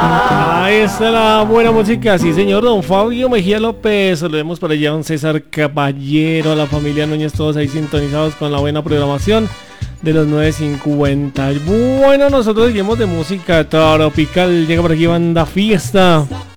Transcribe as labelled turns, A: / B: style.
A: Ahí está la buena música, sí señor, don Fabio Mejía López. Saludemos por allá a don César Caballero, a la familia Núñez, todos ahí sintonizados con la buena programación de los 9:50. Bueno, nosotros seguimos de música tropical. Llega por aquí Banda Fiesta.